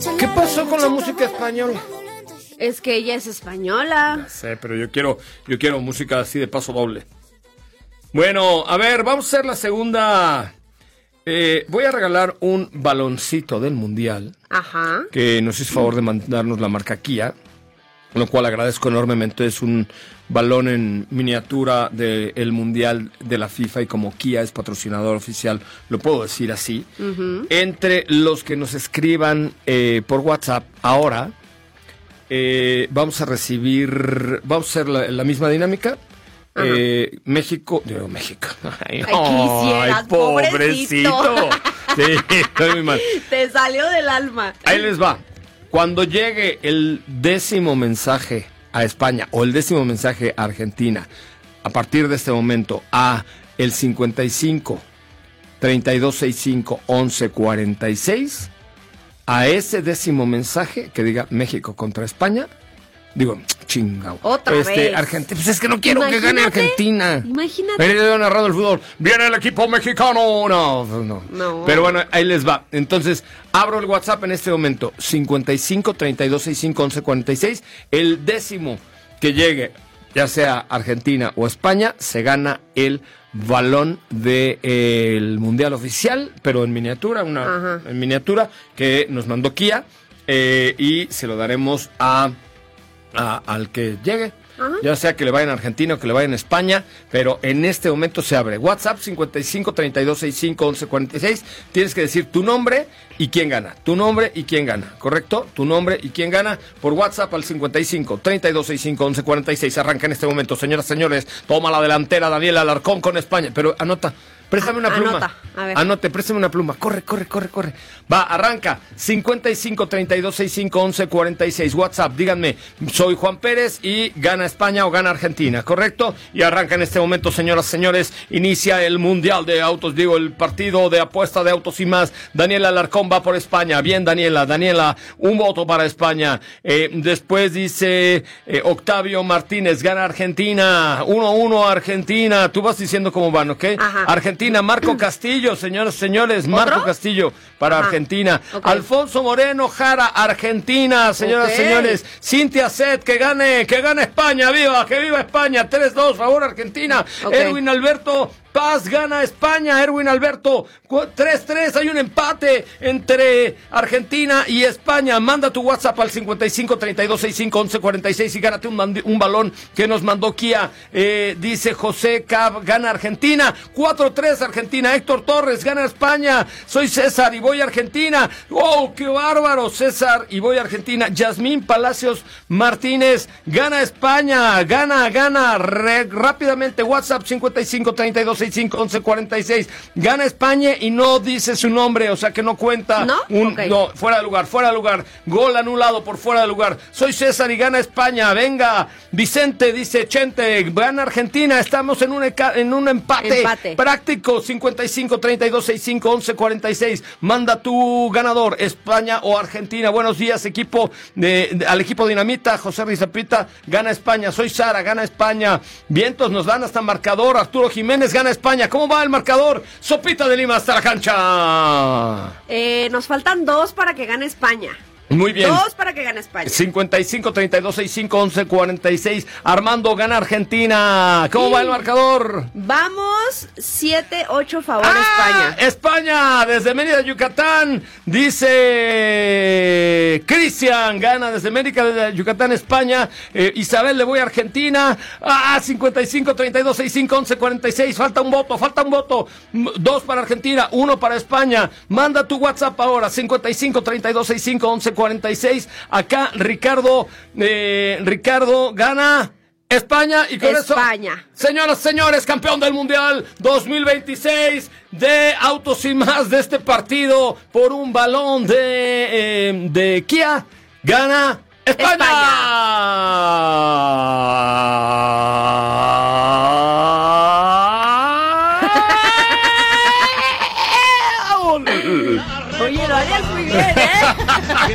¿Qué pasó con la música española? Es que ella es española. No sé, pero yo quiero música así de paso doble. Bueno, a ver, vamos a hacer la segunda. Voy a regalar un baloncito del Mundial. Ajá. Que nos hizo favor de mandarnos la marca Kia, lo cual agradezco enormemente. Es un balón en miniatura del Mundial de la FIFA y como Kia es patrocinador oficial, lo puedo decir así. Uh-huh. Entre los que nos escriban por WhatsApp ahora, vamos a hacer la misma dinámica. México. Ay, pobrecito. Sí, estoy muy mal. Te salió del alma. Ahí les va. Cuando llegue el 10º mensaje a España o el 10º mensaje a Argentina, a partir de este momento, a el 55 3265 1146, a ese 10º mensaje que diga México contra España, digo, chingao. Otra vez. Argentina. Pues es que no quiero que gane Argentina. Imagínate. Pero he narrado el fútbol. Viene el equipo mexicano. No. Pero bueno, ahí les va. Entonces, abro el WhatsApp en este momento. 55 3265 1146. El 10º que llegue, ya sea Argentina o España, se gana el balón del Mundial oficial, pero en miniatura, en miniatura que nos mandó Kia, y se lo daremos al que llegue. Ajá. Ya sea que le vayan a Argentina o que le vayan a España, pero en este momento se abre WhatsApp 55 3265 1146. Tienes que decir tu nombre y quién gana. Tu nombre y quién gana, ¿correcto? Tu nombre y quién gana por WhatsApp al 55 3265 1146. Arranca en este momento, señoras, señores. Toma la delantera Daniel Alarcón con España, pero anota. Préstame una pluma. Anote, préstame una pluma. Corre. Va, arranca. 55 3265 1146. WhatsApp, díganme, soy Juan Pérez y gana España o gana Argentina, ¿correcto? Y arranca en este momento, señoras, señores. Inicia el Mundial de Autos, el partido de apuesta de autos y más. Daniela Alarcón va por España. Bien, Daniela, un voto para España. Después dice Octavio Martínez, gana Argentina. 1-1 Argentina. Tú vas diciendo cómo van, ¿ok? Ajá. Argentina, Marco Castillo, señoras, señores, Marco Castillo para Argentina. Okay. Alfonso Moreno Jara, Argentina, señoras, señores. Cintia Set, que gane España, que viva España. 3-2, favor Argentina. Okay. Erwin Alberto Paz gana España, Erwin Alberto. 3-3, hay un empate entre Argentina y España. Manda tu WhatsApp al 55 3265 1146 y gánate un balón que nos mandó Kia. Dice José Cab, gana Argentina. 4-3 Argentina. Héctor Torres, gana España. Soy César y voy a Argentina. ¡Oh, qué bárbaro! César y voy a Argentina. Yasmín Palacios Martínez, gana España. Gana. Rápidamente, WhatsApp 55 3265 1146. Gana España y no dice su nombre, o sea que no cuenta. ¿No? No, fuera de lugar. Gol anulado por fuera de lugar. Soy César y gana España. Venga, Vicente dice Chente, gana Argentina. Estamos en un empate práctico. 55 3265 1146. Manda tu ganador, España o Argentina. Buenos días, equipo al equipo Dinamita. José Rizapita, gana España. Soy Sara, gana España. Vientos nos dan hasta marcador. Arturo Jiménez, gana España. ¿Cómo va el marcador? Sopita de Lima hasta la cancha. Nos faltan 2 para que gane España. Muy bien. 2 para que gane España. 55 3265 1146. Armando, gana Argentina. ¿Cómo va el marcador? Vamos 7-8 favor España. España, desde Mérida, Yucatán. Dice Cristian, gana desde Mérida, Yucatán, España. Isabel, le voy a Argentina. 55 3265 1146. Falta un voto. 2 para Argentina, 1 para España. Manda tu WhatsApp ahora. 55 3265 1146. Acá Ricardo gana España y con España. Eso, señoras, señores, campeón del Mundial 2026 de Autos y Más, de este partido por un balón de Kia, gana Oye, lo harías muy bien, ¿eh?